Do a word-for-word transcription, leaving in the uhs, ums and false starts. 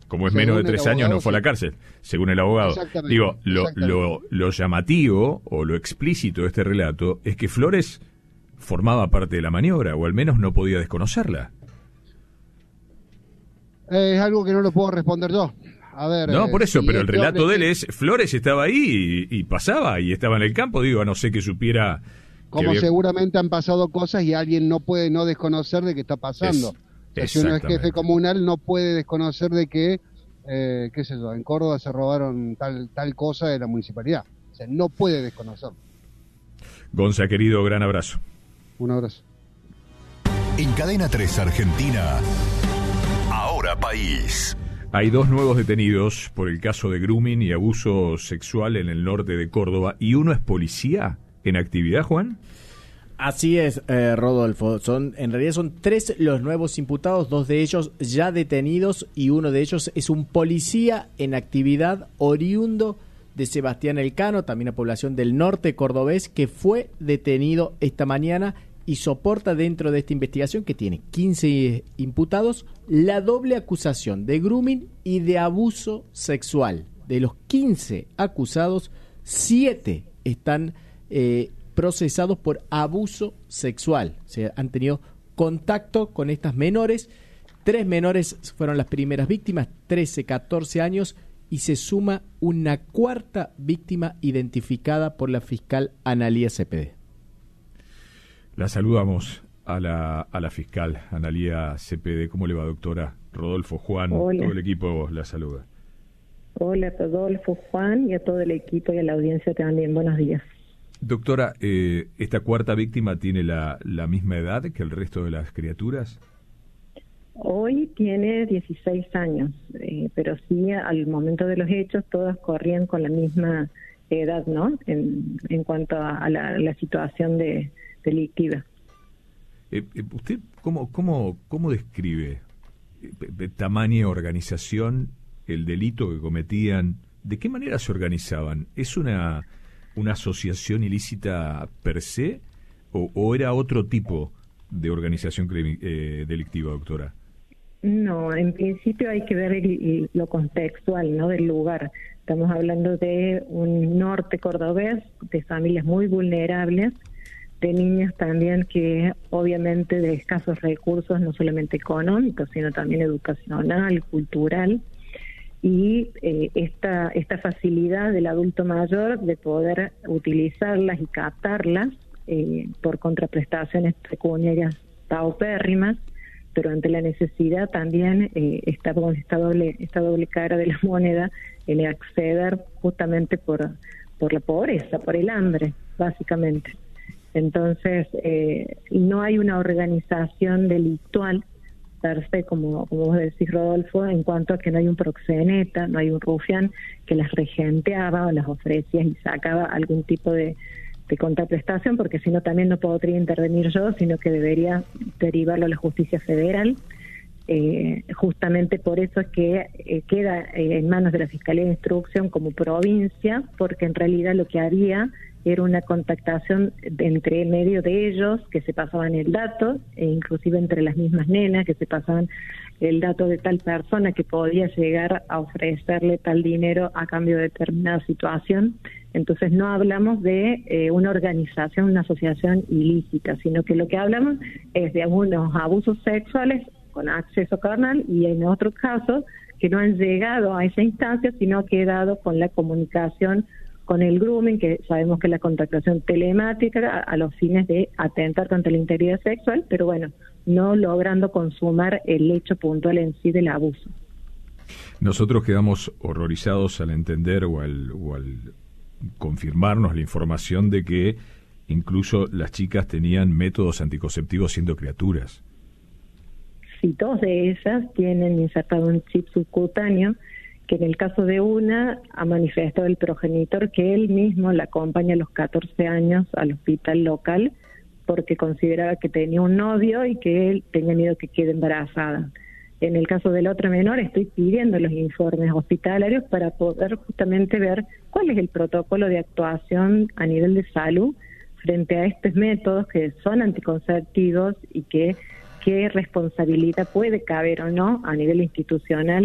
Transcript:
Como es menos de tres años, no fue a la cárcel, según el abogado. Exactamente, Digo, lo, exactamente. lo, lo llamativo o lo explícito de este relato es que Flores formaba parte de la maniobra, o al menos no podía desconocerla. Es algo que no lo puedo responder yo. A ver, No, eh, por eso, si pero el este relato hombre de él que- es, Flores estaba ahí y, y pasaba, y estaba en el campo, digo, a no ser que supiera... que Como había- seguramente han pasado cosas y alguien no puede no desconocer de qué está pasando. Es- O sea, si uno es exactamente. jefe comunal, no puede desconocer de que, eh, qué sé yo, en Córdoba se robaron tal, tal cosa de la municipalidad. O sea, no puede desconocerlo. Gonza, querido, gran abrazo. Un abrazo. En Cadena tres Argentina, Ahora País. Hay dos nuevos detenidos por el caso de grooming y abuso sexual en el norte de Córdoba, y uno es policía en actividad, Juan. Así es, eh, Rodolfo. Son, en realidad son tres los nuevos imputados, dos de ellos ya detenidos y uno de ellos es un policía en actividad oriundo de Sebastián Elcano, también una población del norte cordobés, que fue detenido esta mañana y soporta dentro de esta investigación, que tiene quince imputados, la doble acusación de grooming y de abuso sexual. De los quince acusados, siete están eh, procesados por abuso sexual. O sea, han tenido contacto con estas menores. Tres menores fueron las primeras víctimas, trece, catorce años, y se suma una cuarta víctima identificada por la fiscal Analía Cepede. La saludamos a la, a la fiscal Analía Cepede. ¿Cómo le va, doctora? Rodolfo, Juan, Hola. todo el equipo la saluda. Hola, Rodolfo, Juan, y a todo el equipo y a la audiencia también. Buenos días. Doctora, eh, ¿esta cuarta víctima tiene la, la misma edad que el resto de las criaturas? Hoy tiene dieciséis años, eh, pero sí, al momento de los hechos, todas corrían con la misma edad, ¿no? En, en cuanto a la, la situación de, delictiva. Eh, eh, ¿Usted cómo, cómo, cómo describe eh, eh, tamaño, organización, el delito que cometían? ¿De qué manera se organizaban? ¿Es una, una asociación ilícita per se o, o era otro tipo de organización crimi- eh, delictiva, doctora? No, en principio hay que ver el- el- lo contextual, ¿no? Del lugar. Estamos hablando de un norte cordobés, de familias muy vulnerables, de niños también que obviamente de escasos recursos, no solamente económicos, sino también educacional, cultural, y eh, esta, esta facilidad del adulto mayor de poder utilizarlas y captarlas eh, por contraprestaciones pecuniarias paupérrimas, pero ante la necesidad también eh, esta, esta, doble, esta doble cara de la moneda, el acceder justamente por, por la pobreza, por el hambre, básicamente. Entonces, eh, no hay una organización delictual, per se, como, como vos decís, Rodolfo, en cuanto a que no hay un proxeneta, no hay un rufián que las regenteaba o las ofrecía y sacaba algún tipo de, de contraprestación, porque si no también no podría intervenir yo, sino que debería derivarlo a la justicia federal. Eh, justamente por eso es que eh, queda eh, en manos de la Fiscalía de Instrucción como provincia, porque en realidad lo que había era una contactación de entre medio de ellos, que se pasaban el dato, e inclusive entre las mismas nenas, que se pasaban el dato de tal persona que podía llegar a ofrecerle tal dinero a cambio de determinada situación. Entonces no hablamos de eh, una organización, una asociación ilícita, sino que lo que hablamos es de algunos abusos sexuales con acceso carnal, y en otros casos que no han llegado a esa instancia, sino han quedado con la comunicación con el grooming, que sabemos que es la contactación telemática a, a los fines de atentar contra la integridad sexual, pero bueno, no logrando consumar el hecho puntual en sí del abuso. Nosotros quedamos horrorizados al entender o al, o al confirmarnos la información de que incluso las chicas tenían métodos anticonceptivos siendo criaturas. Sí, dos de ellas tienen insertado un chip subcutáneo, que en el caso de una ha manifestado el progenitor que él mismo la acompaña a los catorce años al hospital local porque consideraba que tenía un novio y que él tenía miedo que quede embarazada. En el caso del otro menor estoy pidiendo los informes hospitalarios para poder justamente ver cuál es el protocolo de actuación a nivel de salud frente a estos métodos que son anticonceptivos y que qué responsabilidad puede caber o no a nivel institucional